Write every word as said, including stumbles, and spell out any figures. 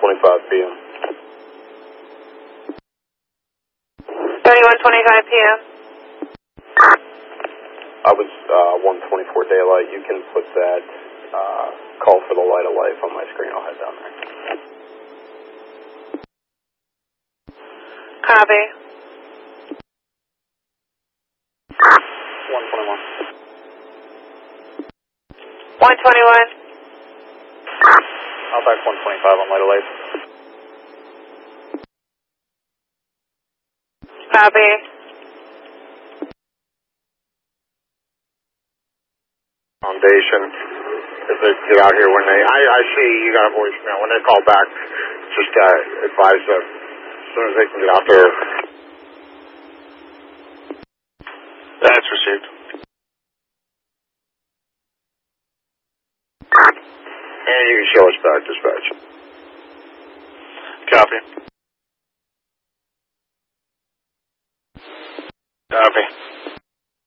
twenty-five p m thirty-one twenty-five p m I was uh, one twenty-four daylight. You can put that uh, call for the light of life on my screen. I'll head down there. Copy. one twenty-one. one twenty-one. I'll back one twenty-five on light of life. Copy. Foundation, if they get out here when they, I, I see you got a voicemail. When they call back, just uh, advise them as soon as they can get out there. That's received. And you can show us back, dispatch. Copy. Copy.